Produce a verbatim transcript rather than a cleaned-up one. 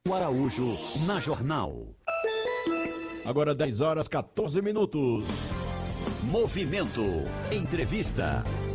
Araújo na Jornal. Agora dez horas, quatorze minutos. Movimento. Entrevista.